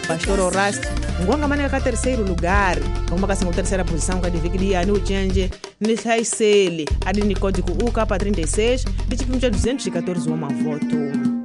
Pastor Horácio, Ngonga Mané ka terceiro lugar, como ka segunda terceira posição ka divide dia no change, Nishai Sele, adi ni código UK 36, de tipo 214 uma voto.